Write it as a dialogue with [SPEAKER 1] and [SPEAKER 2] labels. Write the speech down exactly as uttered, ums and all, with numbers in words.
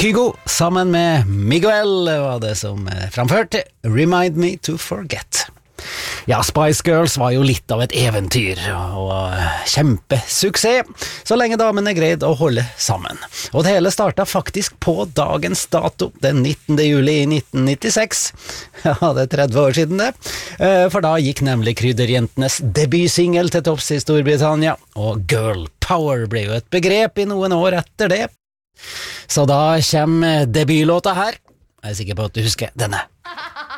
[SPEAKER 1] Kygo sammen med Miguel var det som framførte Remind Me to Forget. Ja, Spice Girls var jo litt av et eventyr og kjempesuksess, så lenge damene greide å holde sammen. Og det hele startet faktisk på dagens dato, den nittende juli i nitten nittiseks. Ja, det er tretti år siden det. For da gikk nemlig Krydderjentenes debutsingel til topps i Storbritannia, og Girl Power ble jo et begrep i noen år etter det. Så da kommer debutlåta her. Jeg er sikker på at du husker denne.